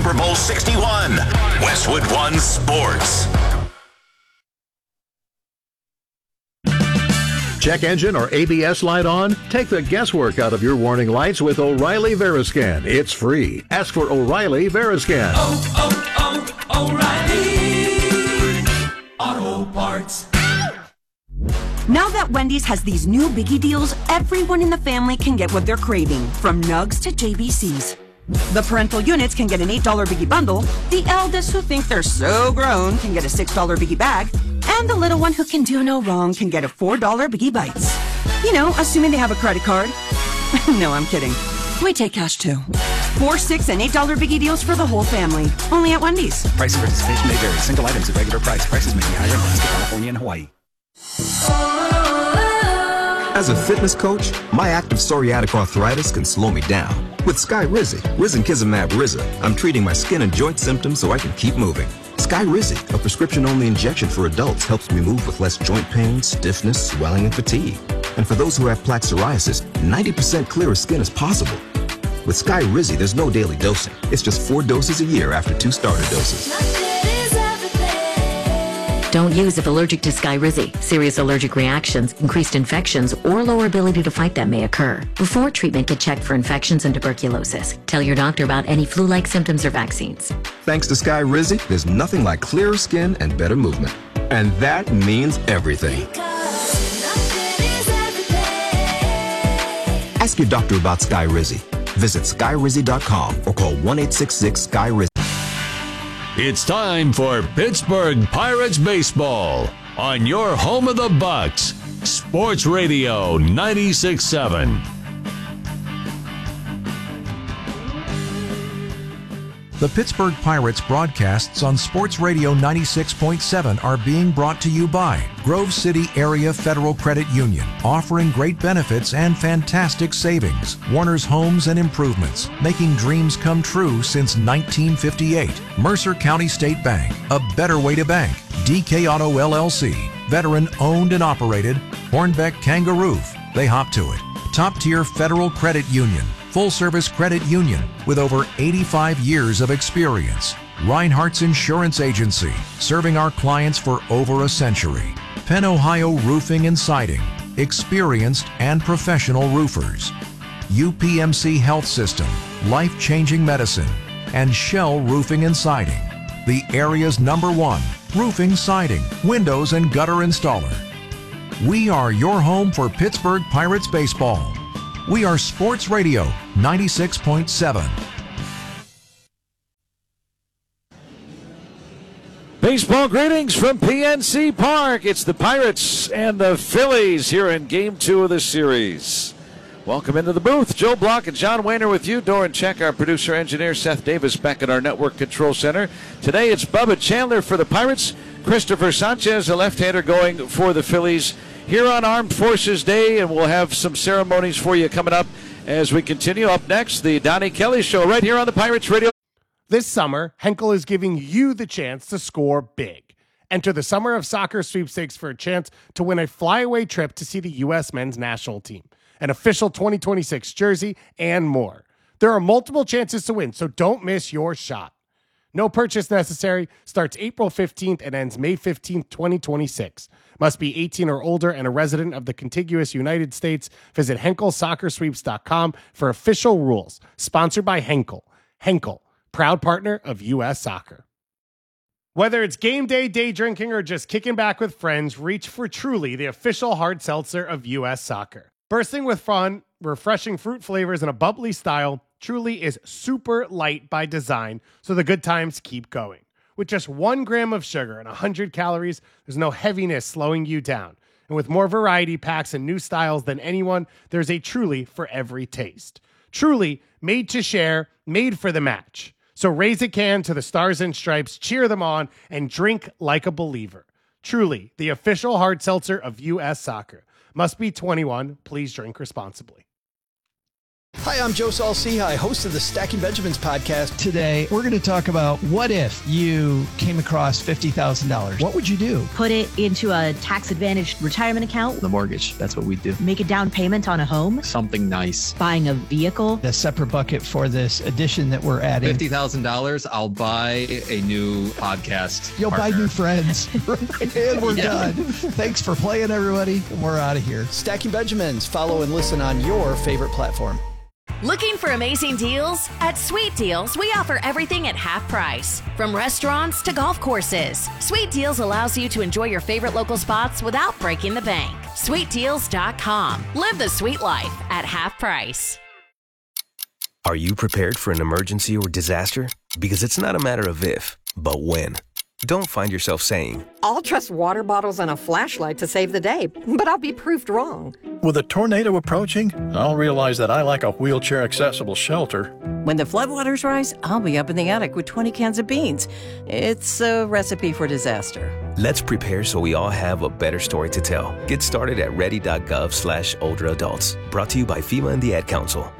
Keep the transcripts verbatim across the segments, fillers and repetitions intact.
Super Bowl sixty-one. Westwood One Sports. Check engine or A B S light on? Take the guesswork out of your warning lights with O'Reilly Veriscan. It's free. Ask for O'Reilly Veriscan. Oh, oh, oh, O'Reilly Auto Parts. Now that Wendy's has these new biggie deals, everyone in the family can get what they're craving, from nugs to J B Cs. The parental units can get an eight dollar biggie bundle, the eldest who think they're so grown can get a six dollar biggie bag, and the little one who can do no wrong can get a four dollar biggie bites. You know, assuming they have a credit card. No, I'm kidding. We take cash too. Four, six, and eight dollar biggie deals for the whole family. Only at Wendy's. Price of participation may vary. Single items at regular price. Prices may be higher in Alaska, California, and Hawaii. As a fitness coach, my active psoriatic arthritis can slow me down. With Skyrizi, Risankizumab Riza, I'm treating my skin and joint symptoms so I can keep moving. Skyrizi, a prescription-only injection for adults, helps me move with less joint pain, stiffness, swelling, and fatigue. And for those who have plaque psoriasis, ninety percent clearer skin is possible. With Skyrizi, there's no daily dosing. It's just four doses a year after two starter doses. Don't use if allergic to Skyrizi. Serious allergic reactions, increased infections, or lower ability to fight them may occur. Before treatment, get checked for infections and tuberculosis. Tell your doctor about any flu-like symptoms or vaccines. Thanks to Skyrizi, there's nothing like clearer skin and better movement. And that means everything. Ask your doctor about Skyrizi. Visit Skyrizi dot com or call one eight six six Skyrizi. It's time for Pittsburgh Pirates baseball on your home of the Bucks, Sports Radio ninety-six point seven. The Pittsburgh Pirates broadcasts on Sports Radio ninety-six point seven are being brought to you by Grove City Area Federal Credit Union, offering great benefits and fantastic savings. Warner's Homes and Improvements, making dreams come true since nineteen fifty-eight. Mercer County State Bank, a better way to bank. D K Auto L L C, veteran owned and operated. Hornbeck Kangaroo, they hop to it. Top tier Federal Credit Union, full service credit union with over eighty-five years of experience. Reinhardt's Insurance Agency, serving our clients for over a century. Penn Ohio Roofing and Siding, experienced and professional roofers. U P M C Health System, life-changing medicine. And Shell Roofing and Siding, the area's number one roofing, siding, windows, and gutter installer. We are your home for Pittsburgh Pirates baseball. We are Sports Radio ninety-six point seven. Baseball greetings from P N C Park. It's the Pirates and the Phillies here in Game two of the series. Welcome into the booth. Joe Block and John Wayner with you. Doran Check, our producer engineer, Seth Davis back at our network control center. Today it's Bubba Chandler for the Pirates, Christopher Sanchez, a left-hander, going for the Phillies here on Armed Forces Day, and we'll have some ceremonies for you coming up as we continue. Up next, the Donnie Kelly Show right here on the Pirates Radio. This summer, Henkel is giving you the chance to score big. Enter the Summer of Soccer sweepstakes for a chance to win a flyaway trip to see the U S men's national team, an official twenty twenty-six jersey, and more. There are multiple chances to win, so don't miss your shot. No purchase necessary. Starts April fifteenth and ends May fifteenth, twenty twenty-six. Must be eighteen or older and a resident of the contiguous United States. Visit Henkel Soccer Sweeps dot com for official rules. Sponsored by Henkel. Henkel, proud partner of U S Soccer. Whether it's game day, day drinking, or just kicking back with friends, reach for Truly, the official hard seltzer of U S Soccer. Bursting with fun, refreshing fruit flavors, and a bubbly style, Truly is super light by design, so the good times keep going. With just one gram of sugar and one hundred calories, there's no heaviness slowing you down. And with more variety packs and new styles than anyone, there's a Truly for every taste. Truly, made to share, made for the match. So raise a can to the Stars and Stripes, cheer them on, and drink like a believer. Truly, the official hard seltzer of U S Soccer. Must be twenty-one. Please drink responsibly. Hi, I'm Joe Saul-Sehy, host of the Stacking Benjamins podcast. Today, we're going to talk about what if you came across fifty thousand dollars. What would you do? Put it into a tax-advantaged retirement account. The mortgage, that's what we do. Make a down payment on a home. Something nice. Buying a vehicle. A separate bucket for this addition that we're adding. fifty thousand dollars, I'll buy a new podcast You'll partner. buy new friends. And we're Yeah. done. Thanks for playing, everybody. We're out of here. Stacking Benjamins. Follow and listen on your favorite platform. Looking for amazing deals? At Sweet Deals, we offer everything at half price. From restaurants to golf courses, Sweet Deals allows you to enjoy your favorite local spots without breaking the bank. sweet deals dot com. Live the sweet life at half price. Are you prepared for an emergency or disaster? Because it's not a matter of if, but when. Don't find yourself saying, I'll trust water bottles and a flashlight to save the day, but I'll be proved wrong. With a tornado approaching, I'll realize that I lack a wheelchair-accessible shelter. When the floodwaters rise, I'll be up in the attic with twenty cans of beans. It's a recipe for disaster. let's prepare so we all have a better story to tell. Get started at ready.gov slash older adults. Brought to you by FEMA and the Ad Council.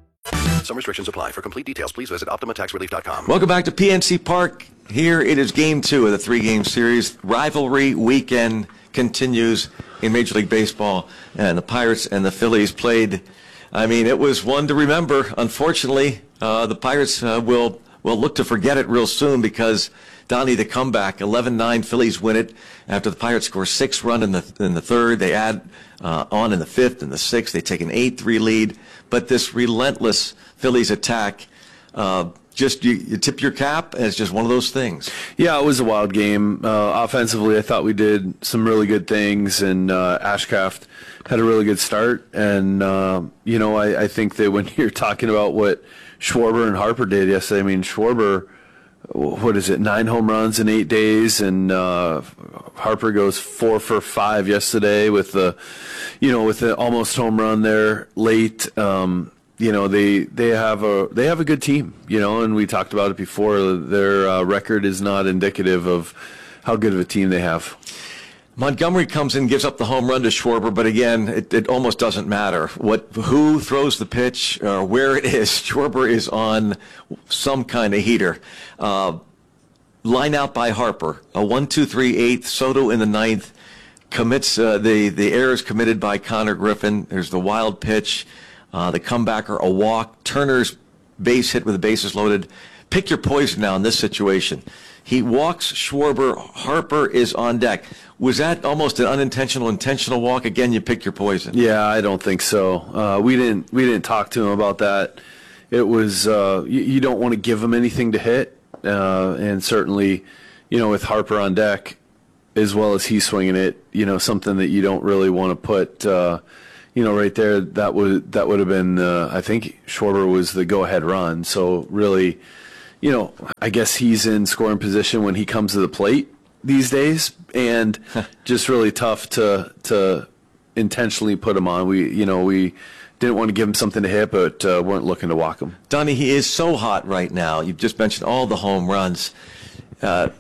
Some restrictions apply. For complete details, please visit Optima Tax Relief dot com. Welcome back to P N C Park. Here it is game two of the three-game series. Rivalry weekend continues in Major League Baseball. And the Pirates and the Phillies played. I mean, it was one to remember. Unfortunately, uh, the Pirates uh, will, will look to forget it real soon because, Donnie, the comeback, eleven nine, Phillies win it after the Pirates score six run in the in the third. They add uh, on in the fifth and the sixth. They take an eight three lead. But this relentless Phillies attack, uh, just you, you tip your cap, and it's just one of those things. Yeah, it was a wild game. Uh, offensively, I thought we did some really good things, and uh, Ashcraft had a really good start. And, uh, you know, I, I think that when you're talking about what Schwarber and Harper did yesterday, I mean, Schwarber, what is it, nine home runs in eight days, and uh, Harper goes four for five yesterday with the, you know, with the almost home run there late. Um, you know, they they have a they have a good team, you know, and we talked about it before. Their uh, record is not indicative of how good of a team they have. Montgomery comes in, gives up the home run to Schwarber, but again, it, it almost doesn't matter what who throws the pitch or where it is. Schwarber is on some kind of heater. Uh, line out by Harper, a one two three eighth. Soto in the ninth commits uh, the the errors committed by Connor Griffin. There's the wild pitch, uh, the comebacker, a walk. Turner's base hit with the bases loaded. Pick your poison now in this situation. He walks Schwarber. Harper is on deck. Was that almost an unintentional, intentional walk? Again, you pick your poison. Yeah, I don't think so. Uh, we didn't we didn't talk to him about that. It was uh, you, you don't want to give him anything to hit, uh, and certainly, you know, with Harper on deck, as well as he's swinging it, you know, something that you don't really want to put, uh, you know, right there. That would that would have been. Uh, I think Schwarber was the go-ahead run. So really, you know, I guess he's in scoring position when he comes to the plate these days, and just really tough to to intentionally put him on. We, you know, we didn't want to give him something to hit, but uh, weren't looking to walk him. Donnie, he is so hot right now. You've just mentioned all the home runs. Uh,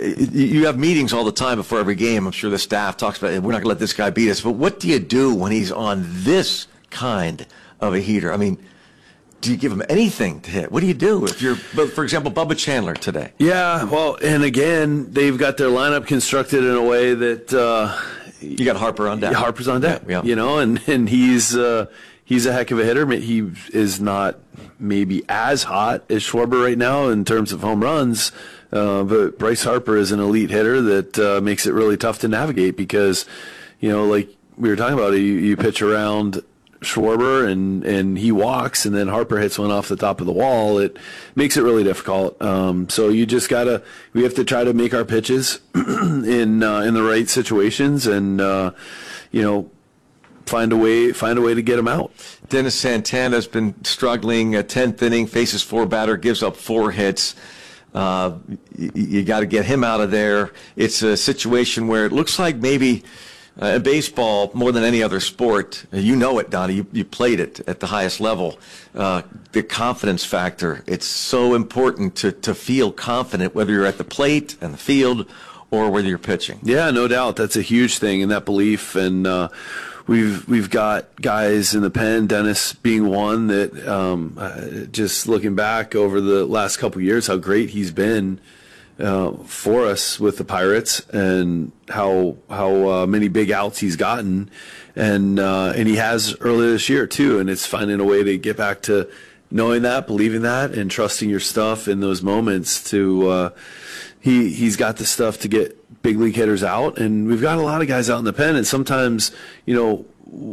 you have meetings all the time before every game. I'm sure the staff talks about it. We're not going to let this guy beat us. But what do you do when he's on this kind of a heater? I mean, do you give him anything to hit? What do you do if you're, for example, Bubba Chandler today? Yeah, well, and again, they've got their lineup constructed in a way that uh, you got Harper on deck. Harper's on deck, yeah, yeah. You know, and and he's uh, he's a heck of a hitter. He is not maybe as hot as Schwarber right now in terms of home runs, uh, but Bryce Harper is an elite hitter that uh, makes it really tough to navigate because, you know, like we were talking about, you, you pitch around Schwarber and, and he walks, and then Harper hits one off the top of the wall. It makes it really difficult. Um, so you just gotta, we have to try to make our pitches in uh, in the right situations, and uh, you know, find a way find a way to get them out. Dennis Santana's been struggling. A tenth inning, faces four batter, gives up four hits. Uh, you you got to get him out of there. It's a situation where it looks like maybe. Uh, baseball, more than any other sport, you know it, Donnie, you, you played it at the highest level, uh, the confidence factor. It's so important to, to feel confident, whether you're at the plate and the field or whether you're pitching. Yeah, no doubt. That's a huge thing, and that belief. And uh, we've we've got guys in the pen, Dennis being one that um, uh, just looking back over the last couple of years, how great he's been uh, for us with the Pirates, and how how uh, many big outs he's gotten, and uh, and he has earlier this year too. And it's finding a way to get back to knowing that, believing that, and trusting your stuff in those moments. To uh, he he's got the stuff to get big league hitters out, and we've got a lot of guys out in the pen, and sometimes, you know,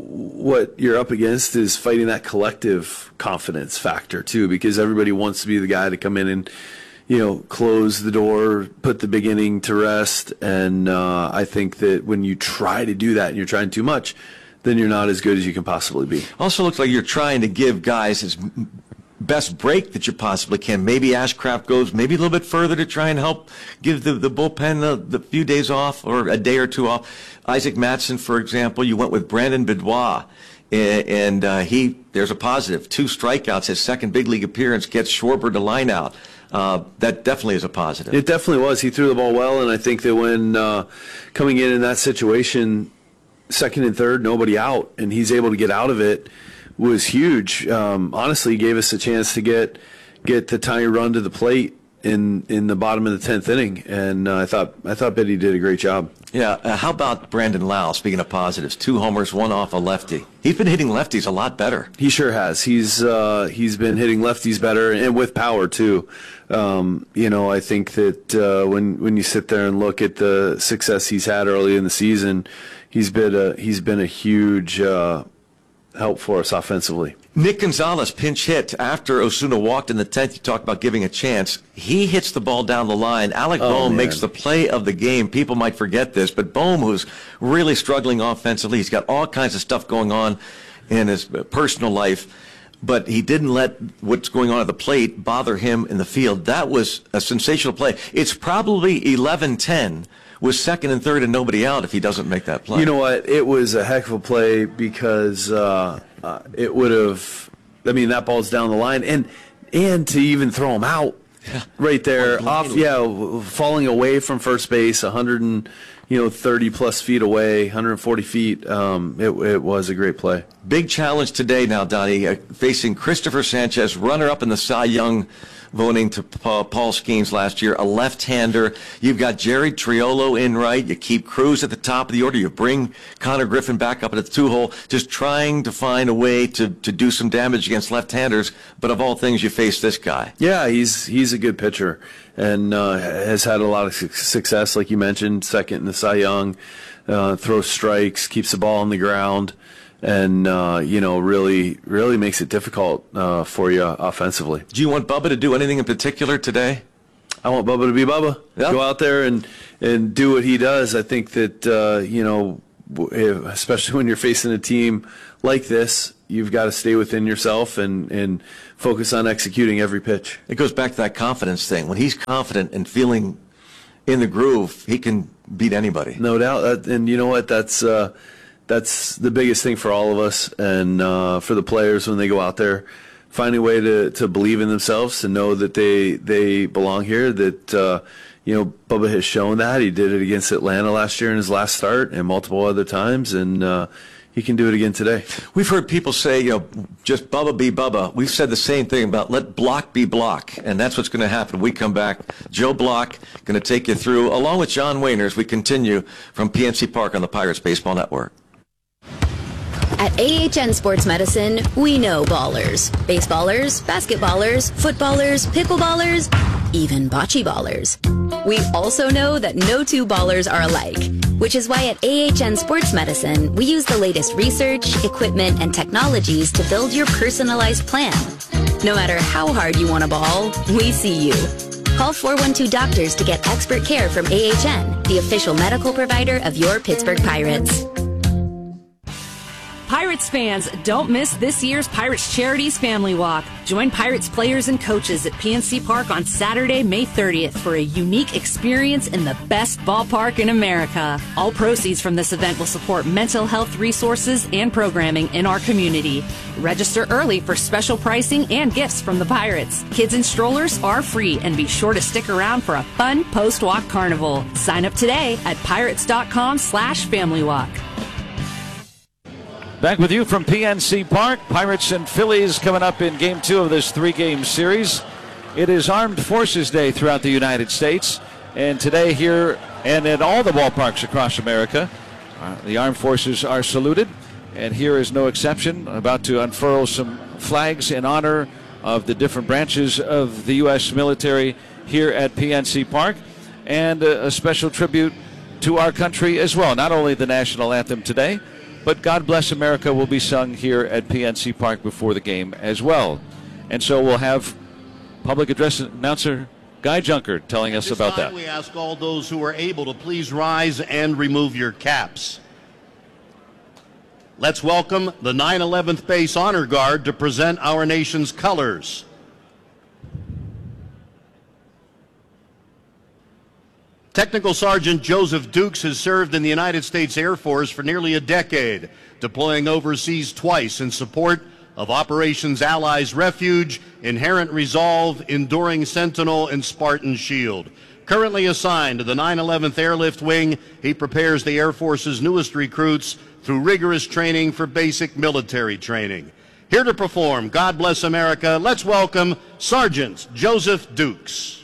what you're up against is fighting that collective confidence factor too, because everybody wants to be the guy to come in and, you know, close the door, put the big inning to rest, and uh, I think that when you try to do that and you're trying too much, then you're not as good as you can possibly be. Also looks like you're trying to give guys his best break that you possibly can. Maybe Ashcraft goes maybe a little bit further to try and help give the, the bullpen the, the few days off, or a day or two off. Isaac Mattson, for example, you went with Brandon Bedois, and, and uh, he, there's a positive. Two strikeouts, his second big league appearance, gets Schwarber to line out. Uh, that definitely is a positive. It definitely was. He threw the ball well, and I think that when uh, coming in in that situation, second and third, nobody out, and he's able to get out of it, was huge. Um, honestly, gave us a chance to get get the tiny run to the plate in in the bottom of the tenth inning, and uh, I thought I thought Biddy did a great job. Yeah. Uh, how about Brandon Lau? Speaking of positives, two homers, one off a lefty. He's been hitting lefties a lot better. He sure has. He's uh, he's been hitting lefties better, and with power too. Um, you know, I think that uh, when when you sit there and look at the success he's had early in the season, he's been a he's been a huge Uh, help for us offensively. Nick Gonzalez pinch hit after Osuna walked in the tenth. You talked about giving a chance. He hits the ball down the line. Alec Oh, Boehm man. makes the play of the game. People might forget this, but Boehm, who's really struggling offensively, he's got all kinds of stuff going on in his personal life, but he didn't let what's going on at the plate bother him in the field. That was a sensational play. It's probably eleven ten with second and third and nobody out if he doesn't make that play. You know what? It was a heck of a play, because uh, uh, it would have. I mean, that ball's down the line, and and to even throw him out right there, off, yeah, falling away from first base, one hundred and you know thirty plus feet away, one hundred forty feet. Um, it it was a great play. Big challenge today now, Donnie, uh, facing Christopher Sanchez, runner-up in the Cy Young voting to Paul, Paul Skeens last year, a left-hander. You've got Jerry Triolo in right. You keep Cruz at the top of the order. You bring Connor Griffin back up at the two-hole, just trying to find a way to, to do some damage against left-handers. But of all things, you face this guy. Yeah, he's he's a good pitcher, and uh, has had a lot of su- success, like you mentioned, second in the Cy Young, uh, throws strikes, keeps the ball on the ground, and uh, you know, really, really makes it difficult uh, for you offensively. Do you want Bubba to do anything in particular today? I want Bubba to be Bubba. Yep. Go out there and and do what he does. I think that uh, you know, if, especially when you're facing a team like this, you've got to stay within yourself and and focus on executing every pitch. It goes back to that confidence thing. When he's confident and feeling in the groove, he can beat anybody. No doubt. That, and you know what? That's uh, that's the biggest thing for all of us, and uh, for the players when they go out there, find a way to, to believe in themselves, to know that they they belong here. That uh, you know, Bubba has shown that. He did it against Atlanta last year in his last start, and multiple other times, and uh, he can do it again today. We've heard people say, you know, just Bubba be Bubba. We've said the same thing about let block be block, and that's what's going to happen when we come back. Joe Block going to take you through, along with John Wayner, as we continue from P N C Park on the Pirates Baseball Network. At A H N Sports Medicine, we know ballers. Baseballers, basketballers, footballers, pickleballers, even bocce ballers. We also know that no two ballers are alike, which is why at A H N Sports Medicine, we use the latest research, equipment, and technologies to build your personalized plan. No matter how hard you want to ball, we see you. Call four one two Doctors to get expert care from A H N, the official medical provider of your Pittsburgh Pirates. Pirates fans, don't miss this year's Pirates Charities Family Walk. Join Pirates players and coaches at P N C Park on Saturday, May thirtieth for a unique experience in the best ballpark in America. All proceeds from this event will support mental health resources and programming in our community. Register early for special pricing and gifts from the Pirates. Kids and strollers are free, and be sure to stick around for a fun post-walk carnival. Sign up today at pirates dot com slash family walk. Back with you from P N C Park. Pirates and Phillies coming up in game two of this three-game series. It is Armed Forces Day throughout the United States. And today here and at all the ballparks across America, uh, the armed forces are saluted. And here is no exception. About to unfurl some flags in honor of the different branches of the U S military here at P N C Park. And a, a special tribute to our country as well. Not only the national anthem today, but God Bless America will be sung here at P N C Park before the game as well. And so we'll have public address announcer Guy Junker telling us about that. We ask all those who are able to please rise and remove your caps. Let's welcome the nine eleventh Base Honor Guard to present our nation's colors. Technical Sergeant Joseph Dukes has served in the United States Air Force for nearly a decade, deploying overseas twice in support of Operations Allies Refuge, Inherent Resolve, Enduring Sentinel, and Spartan Shield. Currently assigned to the nine eleventh Airlift Wing, he prepares the Air Force's newest recruits through rigorous training for basic military training. Here to perform God Bless America, let's welcome Sergeant Joseph Dukes.